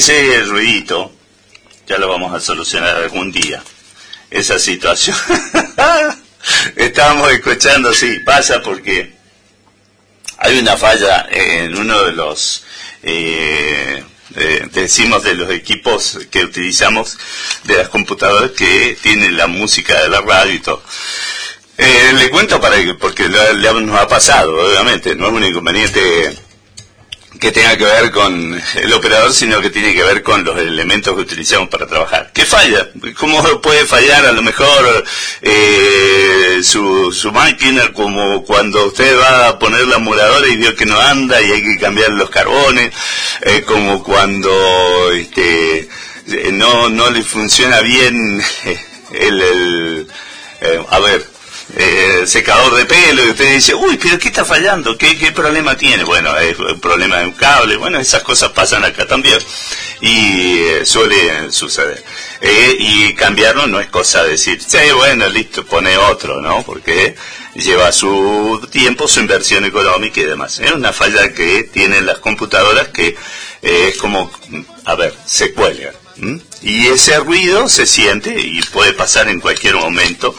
Ese ruidito ya lo vamos a solucionar algún día. Esa situación. Estábamos escuchando, sí, pasa porque hay una falla en uno de los, decimos, de los equipos que utilizamos de las computadoras que tienen la música de la radio y todo. Le cuento porque nos ha pasado, obviamente, no es un inconveniente que tenga que ver con el operador, sino que tiene que ver con los elementos que utilizamos para trabajar. ¿Qué falla? ¿Cómo puede fallar a lo mejor su máquina, como cuando usted va a poner la muradora y vio que no anda y hay que cambiar los carbones, como cuando no le funciona bien secador de pelo, y usted dice, uy, pero ¿qué está fallando? ¿Qué problema tiene? Bueno, es un problema de un cable. Bueno, esas cosas pasan acá también y suele suceder. Y cambiarlo no es cosa de decir, sí, bueno, listo, pone otro, ¿no? Porque lleva su tiempo, su inversión económica y demás. Es una falla que tienen las computadoras que es como, se cuelgan. Y ese ruido se siente y puede pasar en cualquier momento.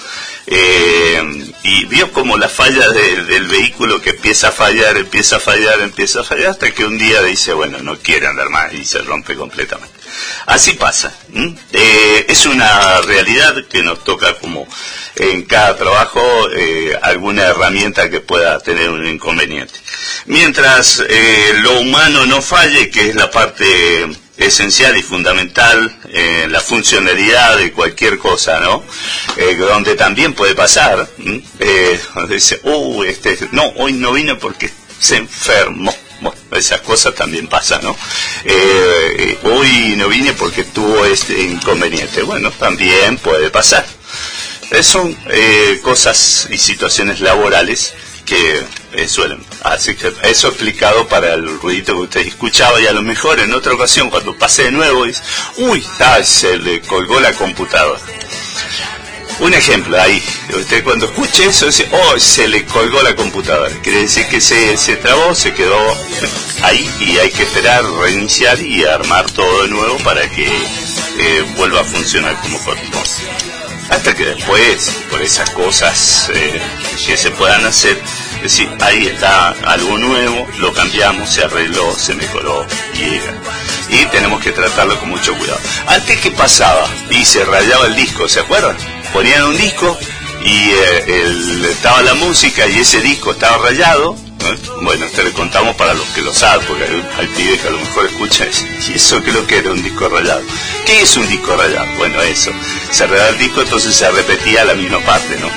Y vio como la falla del vehículo que empieza a fallar, hasta que un día dice, bueno, no quiere andar más y se rompe completamente. Así pasa. Es una realidad que nos toca, como en cada trabajo, alguna herramienta que pueda tener un inconveniente. Mientras lo humano no falle, que es la parte esencial y fundamental, la funcionalidad de cualquier cosa, ¿no? Donde también puede pasar, donde dice, no, hoy no vino porque se enfermó. Bueno, esas cosas también pasan, ¿no? Hoy no vine porque tuvo este inconveniente. Bueno, también puede pasar. Son cosas y situaciones laborales que suelen. Así que eso explicado para el ruidito que usted escuchaba, y a lo mejor en otra ocasión cuando pase de nuevo dice, uy, se le colgó la computadora. Un ejemplo ahí, usted cuando escuche eso dice, se le colgó la computadora, quiere decir que se trabó, se quedó ahí y hay que esperar, reiniciar y armar todo de nuevo para que vuelva a funcionar como corresponde. Hasta que después, por esas cosas que se puedan hacer, decir, ahí está algo nuevo, lo cambiamos, se arregló, se mejoró y tenemos que tratarlo con mucho cuidado. Antes, ¿qué pasaba? Y se rayaba el disco, ¿se acuerdan? Ponían un disco y estaba la música y ese disco estaba rayado. Bueno, te le contamos para los que lo saben, porque hay pibes que a lo mejor escuchan y eso, creo que era un disco rayado. ¿Qué es un disco rayado? Bueno, eso, se rayaba el disco, entonces se repetía la misma parte, ¿no?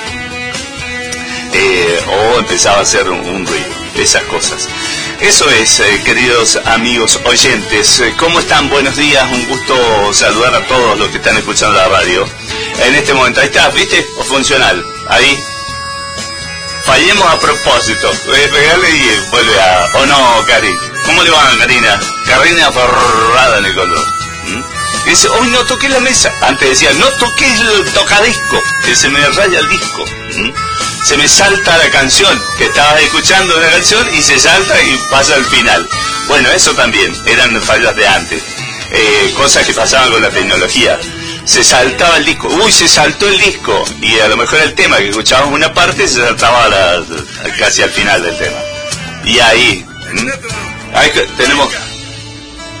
O empezaba a hacer un ruido, esas cosas. Eso es, queridos amigos oyentes, ¿cómo están? Buenos días, un gusto saludar a todos los que están escuchando la radio. En este momento, ahí está, ¿viste? O funcional, ahí. Fallemos a propósito, pegarle y vuelve a... ¿O no, Cari? ¿Cómo le va, Karina? Karina forrada en el color. Dice, hoy no toqué la mesa. Antes decía, no toqué el tocadisco, que se me raya el disco. Se me salta la canción, que estabas escuchando una canción y se salta y pasa al final. Bueno, eso también, eran fallas de antes. Cosas que pasaban con la tecnología. Se saltaba el disco, se saltó el disco, y a lo mejor el tema que escuchábamos una parte se saltaba casi al final del tema. Y ahí tenemos